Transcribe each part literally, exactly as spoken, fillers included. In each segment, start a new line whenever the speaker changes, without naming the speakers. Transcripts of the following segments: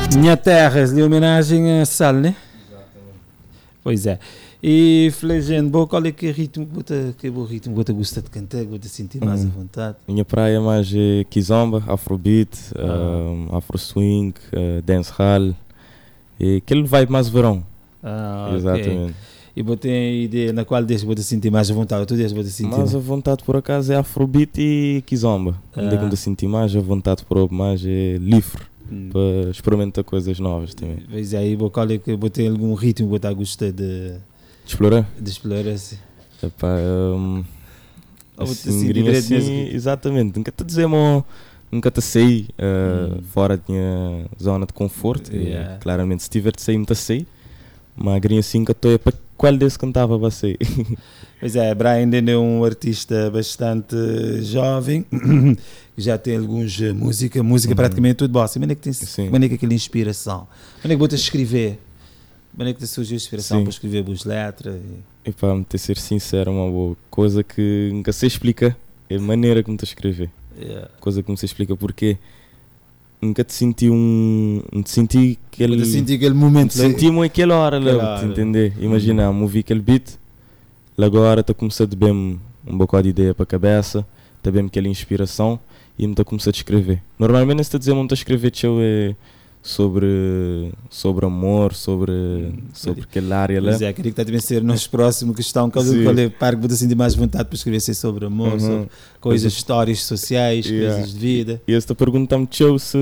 Minha terra, de homenagem a Sal, né? Exatamente. Pois é. E Flegendo, bom, qual é que é ritmo que o ritmo que você gosta de cantar, que você sentir mais
hum.
à vontade?
Minha praia mais é kizomba, afrobeat,
Ah.
um, afro swing, uh, dancehall, e aquele vibe mais verão.
Ah,
exatamente.
Okay. E você tem ideia na qual deixa você sentir mais à vontade? Tu deixa você sentir
mais à vontade por acaso é afrobeat e kizomba.
Ah.
Onde é que eu sentir mais à vontade por mais é livre.
Hum.
Para experimentar coisas novas também.
Pois é, e qual é que você tem algum ritmo que você gosta de
explorar?
De explorar, assim.
Epá, um,
assim,
assim, assim exatamente, nunca te dizemos, nunca te saí uh, hum. fora da minha zona de conforto.
Yeah.
E, claramente, se tiver de sair, não saí. Mas a grinha assim que eu estou para qual desse cantava você?
Pois é, Brian ainda é um artista bastante jovem, que já tem alguns música, música uhum. praticamente tudo bossa. Mas é que tem, mas é que aquela inspiração? Mas é que botas escrever? Mas é que te surgiu inspiração Sim. para escrever boas letras?
E, e para me ter ser sincero, uma boa coisa que nunca se explica é a maneira como te escrever.
Yeah.
Coisa que não se explica porque nunca te senti um. Te senti aquele.
Te senti aquele momento.
Senti-me aquela hora lá, te entender? Imagina, uhum. ouvi aquele beat, agora está começando bem um bocado de ideia para a cabeça, está bem aquela inspiração e me está começando a escrever. Normalmente, se está a dizer muito a escrever, tchau, é sobre, sobre amor, sobre, hum, sobre aquela área lá.
Mas é, queria que está a ser nos próximos questão, qual é o par que você sentir mais vontade para escrever ser sobre amor, uhum. sobre coisas, uhum. histórias sociais, yeah. coisas de vida.
E esta pergunta me tchau se,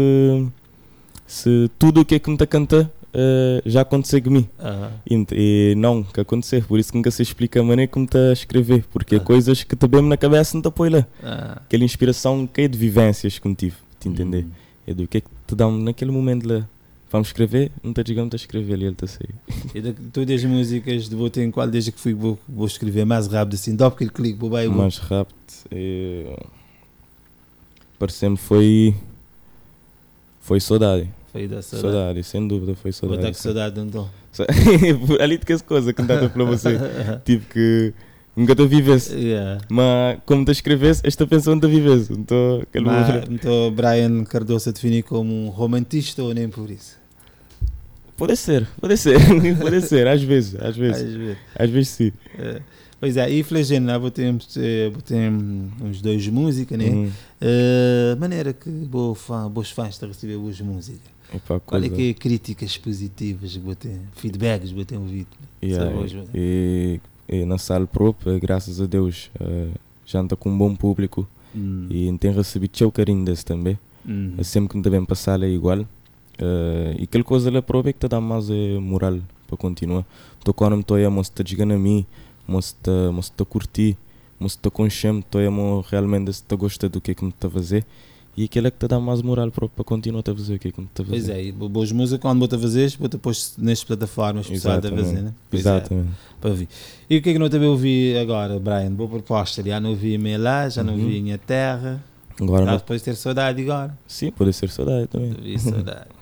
se tudo o que é que me está a cantar uh, já aconteceu comigo.
Uh-huh.
E, e não, que acontecer, por isso que nunca se explica a maneira como está a escrever, porque uh-huh. é coisas que te bem na cabeça não te apoia lá.
Uh-huh.
Aquela inspiração que é de vivências que tive, te entender? Uh-huh. É do que é que te dá naquele momento lá. Vamos escrever, não está chegando a escrever ali, ele está a sair.
E de todas as músicas de Botem, qual desde que fui vou, vou escrever mais rápido assim, dá porque ele clique, vou vai.
Mais rápido, é... parece-me foi. Foi saudade.
Foi da saudade.
Saudade, sem dúvida, foi saudade.
Vou estar com saudade então.
Ali de que as coisas que não está para você. Tive que. Nunca te vivesse,
yeah.
mas como te escrevesse, esta pessoa não te vivesse. Então,
mas, então, Brian Cardoso define como um romantista ou nem por isso?
Pode ser, pode ser, pode ser, às vezes, às vezes,
às vezes,
às vezes sim.
É. Pois é, e Flegendo, lá temos uns dois músicas, né?
Uhum.
Uh, maneira que boa fã, bons fãs estão a receber boas músicas.
Epa,
qual é que é críticas positivas, botem, feedbacks, botem ouvido?
Yeah, e, e na sala própria, graças a Deus, uh, já está com um bom público
hum.
e tem recebido seu carinho desse também.
Hum.
É sempre que devem passar é igual. Uh, e aquela coisa lá prova é que te dá mais é, moral para continuar. Então quando me estou a mostrar chegando a mim, mostrar a curtir, mostrar consciente, estou a realmente se gosta do que é que me está a fazer. E aquilo é que te dá mais moral para, para continuar a fazer o que é que me está a fazer.
Pois é, e boas músicas quando você a fazer, você depois nestas plataformas pessoal a fazer, né? Pois
exatamente.
É, para ouvir. E o que é que não também ouvi agora, Brian? Boa proposta, já não ouvi Minha Lá, já não ouvi Minha Terra.
Agora
tá,
não...
depois ter saudade agora.
Sim, pode ser saudade também.
Vi saudade.